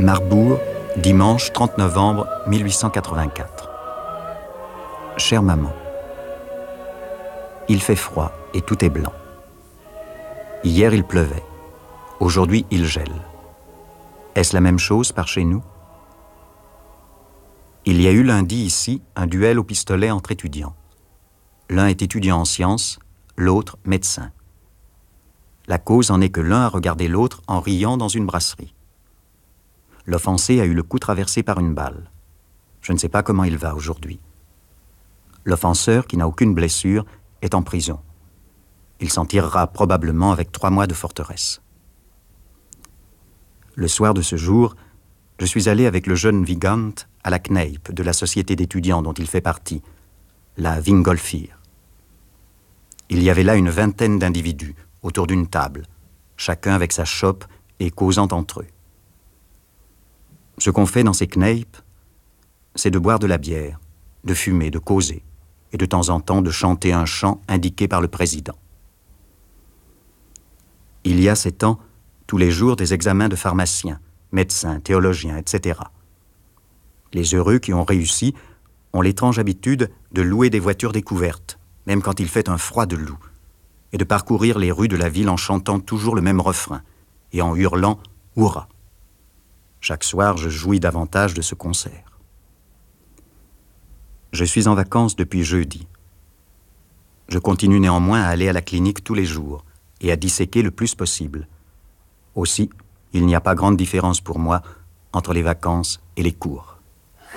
Marbourg, dimanche 30 novembre 1884. Chère maman, il fait froid et tout est blanc. Hier il pleuvait, aujourd'hui il gèle. Est-ce la même chose par chez nous? Il y a eu lundi ici un duel au pistolet entre étudiants. L'un est étudiant en sciences, l'autre médecin. La cause en est que l'un a regardé l'autre en riant dans une brasserie. L'offensé a eu le cou traversé par une balle. Je ne sais pas comment il va aujourd'hui. L'offenseur, qui n'a aucune blessure, est en prison. Il s'en tirera probablement avec 3 mois de forteresse. Le soir de ce jour, je suis allé avec le jeune Vigant à la Kneipe de la société d'étudiants dont il fait partie, la Wingolfir. Il y avait là une vingtaine d'individus autour d'une table, chacun avec sa chope et causant entre eux. Ce qu'on fait dans ces Kneipes, c'est de boire de la bière, de fumer, de causer, et de temps en temps de chanter un chant indiqué par le président. Il y a ces temps, tous les jours, des examens de pharmaciens, médecins, théologiens, etc. Les heureux qui ont réussi ont l'étrange habitude de louer des voitures découvertes, même quand il fait un froid de loup, et de parcourir les rues de la ville en chantant toujours le même refrain et en hurlant « Hurrah !». Chaque soir, je jouis davantage de ce concert. Je suis en vacances depuis jeudi. Je continue néanmoins à aller à la clinique tous les jours et à disséquer le plus possible. Aussi, il n'y a pas grande différence pour moi entre les vacances et les cours.